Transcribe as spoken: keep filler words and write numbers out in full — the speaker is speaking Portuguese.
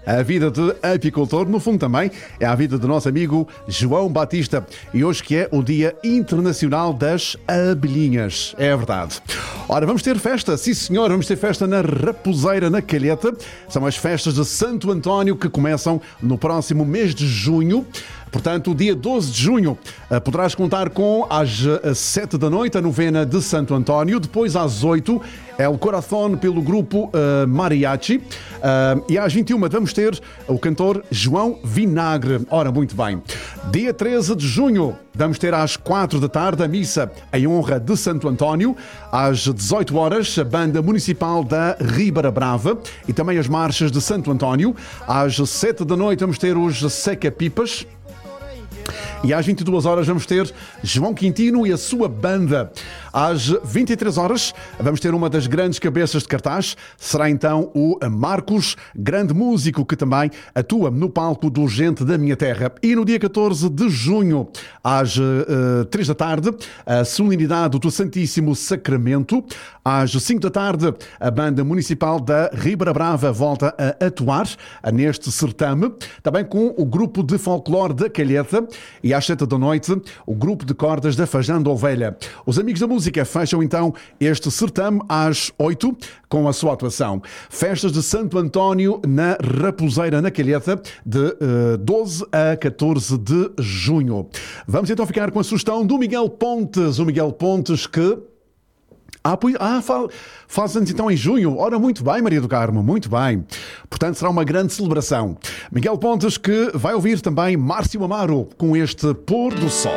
A vida de apicultor, no fundo também, é a vida do nosso amigo João Batista. E hoje que é o Dia Internacional das Abelhinhas. É verdade. Ora, vamos ter festa, sim senhor, vamos ter festa na Raposeira, na Calheta. São as festas de Santo António que começam no próximo mês de junho. Portanto, dia doze de junho, poderás contar com às sete da noite a novena de Santo António. Depois, às oito, é o Coração pelo grupo uh, Mariachi. Uh, e às vinte e uma vamos ter o cantor João Vinagre. Ora, muito bem. Dia treze de junho, vamos ter às quatro da tarde a missa em honra de Santo António. Às dezoito horas, a Banda Municipal da Ribeira Brava e também as marchas de Santo António. Às sete da noite vamos ter os Seca-Pipas. E às vinte e duas horas vamos ter João Quintino e a sua banda. Às vinte e três horas vamos ter uma das grandes cabeças de cartaz. Será então o Marcos, grande músico que também atua no palco do Gente da Minha Terra. E no dia catorze de junho, às uh, três da tarde, a solenidade do Santíssimo Sacramento. Às cinco da tarde, a Banda Municipal da Ribeira Brava volta a atuar neste certame. Também com o grupo de folclore da Calheta. E às sete da noite, o grupo de cordas da Fajando Ovelha. Os amigos da música fecham então este certame às oito com a sua atuação. Festas de Santo António na Raposeira, na Calheta, de uh, doze a catorze de junho. Vamos então ficar com a sugestão do Miguel Pontes. O Miguel Pontes que... Ah, pois, ah faz anos então em junho. Ora, muito bem, Maria do Carmo, muito bem. Portanto, será uma grande celebração. Miguel Pontes que vai ouvir também Márcio Amaro com este Pôr do Sol.